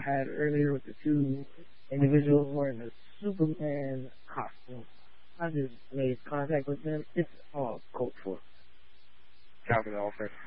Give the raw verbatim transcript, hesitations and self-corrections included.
had earlier with the two individuals wearing the Superman costume. I just made contact with them. It's all code for. Copy the officer.